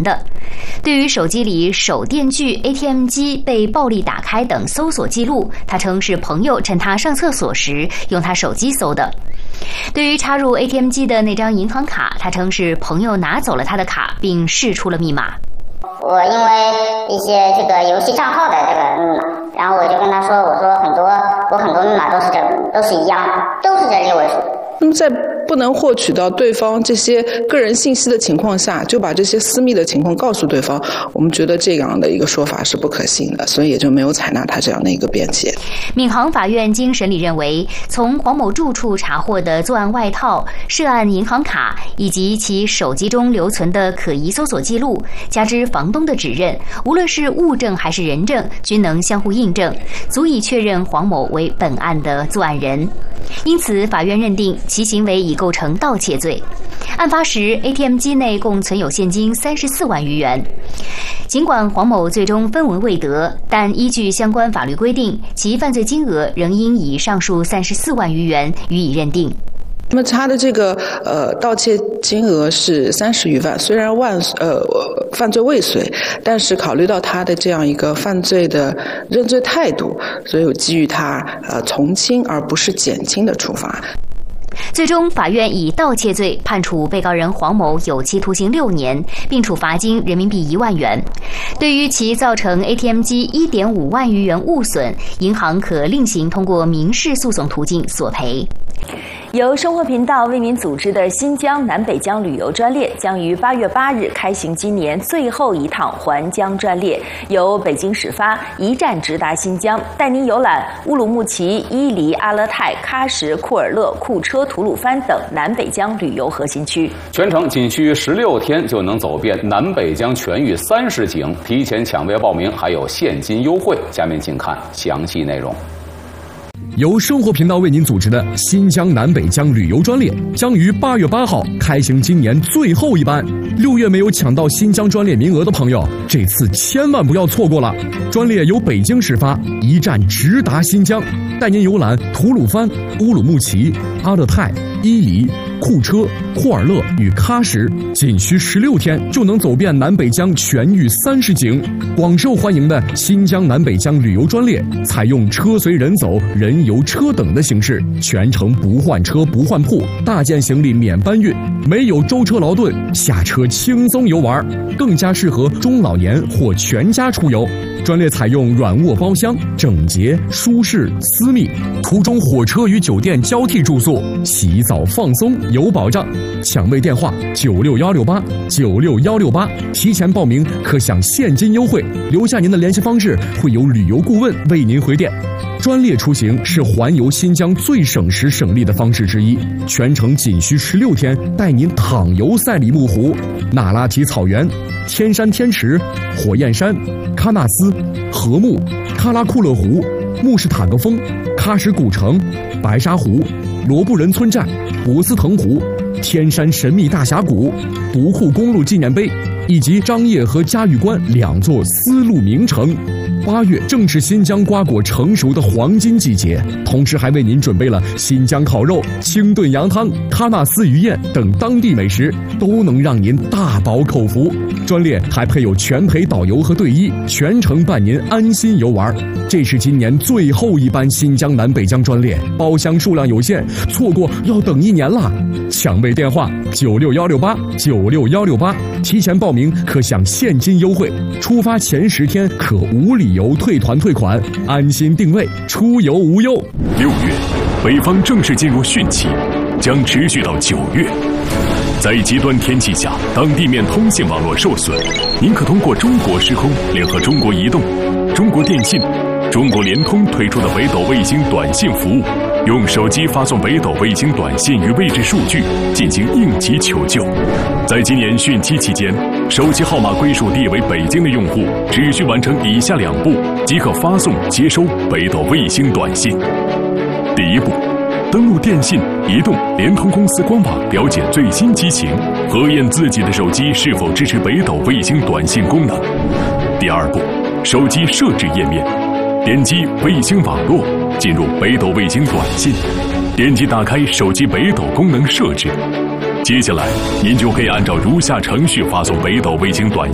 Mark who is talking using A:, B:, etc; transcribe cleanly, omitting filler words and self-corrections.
A: 的。对于手机里手电锯、ATM 机被暴力打开等搜索记录，他称是朋友趁他上厕所时用他手机搜的。对于插入 ATM 机的那张银行卡，他称是朋友拿走了他的卡，并释出了密码。
B: 我因为一些这个游戏账号的这个密码，然后我就跟他说，我说我很多密码都是一样的，都是这6位数。
C: 那么在不能获取到对方这些个人信息的情况下，就把这些私密的情况告诉对方，我们觉得这样的一个说法是不可信的，所以也就没有采纳他这样的一个辩解。
A: 闵行法院经审理认为，从黄某住处查获的作案外套、涉案银行卡以及其手机中留存的可疑搜索记录，加之房东的指认，无论是物证还是人证，均能相互印证，足以确认黄某为本案的作案人。因此，法院认定其行为已构成盗窃罪。案发时 ，ATM 机内共存有现金34万余元。尽管黄某最终分文未得，但依据相关法律规定，其犯罪金额仍应以上述34万余元予以认定。
C: 那么他的这个盗窃金额是30余万，虽然犯罪未遂，但是考虑到他的这样一个犯罪的认罪态度，所以我给予他从轻而不是减轻的处罚。
A: 最终，法院以盗窃罪判处被告人黄某有期徒刑6年，并处罚金人民币1万元。对于其造成 ATM 机1.5万余元误损，银行可另行通过民事诉讼途径索赔。
D: 由生活频道为您组织的新疆南北疆旅游专列将于8月8日开行今年最后一趟环疆专列，由北京始发，一站直达新疆，带您游览乌鲁木齐、伊犁、阿勒泰、喀什、库尔勒、库车、吐鲁番等南北疆旅游核心区。
E: 全程仅需16天就能走遍南北疆全域30景，提前抢位报名还有现金优惠。下面请看详细内容。
F: 由生活频道为您组织的新疆南北疆旅游专列将于8月8号开行今年最后一班。6月没有抢到新疆专列名额的朋友，这次千万不要错过了。专列由北京始发，一站直达新疆，带您游览吐鲁番、乌鲁木齐、阿勒泰、伊犁、库车、库尔勒与喀什，仅需16天就能走遍南北疆全域30景。广受欢迎的新疆南北疆旅游专列采用车随人走、人游车等的形式，全程不换车不换铺，大件行李免搬运，没有舟车劳顿，下车轻松游玩，更加适合中老年或全家出游。专列采用软卧包厢，整洁、舒适、私密。途中火车与酒店交替住宿，洗澡放松有保障。抢位电话96168，96168，提前报名可享现金优惠。留下您的联系方式，会有旅游顾问为您回电。专列出行是环游新疆最省时省力的方式之一，全程仅需16天，带您淌游赛里木湖、那拉提草原、天山天池、火焰山、喀纳斯、禾木、喀拉库勒湖、穆什塔格峰、喀什古城、白沙湖、罗布人村寨、博斯腾湖、天山神秘大峡谷、独库公路纪念碑，以及张掖和嘉峪关2座丝路名城。8月正是新疆瓜果成熟的黄金季节，同时还为您准备了新疆烤肉、清炖羊汤、喀纳斯鱼宴等当地美食，都能让您大饱口福。专列还配有全陪导游和队医，全程伴您安心游玩。这是今年最后一班新疆南北疆专列，包厢数量有限，错过要等1年了。抢位电话96168，96168，提前报名可享现金优惠，出发前10天可无理由退团退款，安心定位，出游无忧。
G: 6月，北方正式进入汛期，将持续到9月。在极端天气下，当地面通信网络受损，您可通过中国时空联合中国移动、中国电信、中国联通推出的北斗卫星短信服务，用手机发送北斗卫星短信与位置数据进行应急求救。在今年汛期期间，手机号码归属地为北京的用户只需完成以下2步，即可发送接收北斗卫星短信。第1步，登录电信、移动、联通公司官网了解最新机型，核验自己的手机是否支持北斗卫星短信功能。第2步，手机设置页面，点击卫星网络，进入北斗卫星短信，点击打开手机北斗功能设置。接下来，您就可以按照如下程序发送北斗卫星短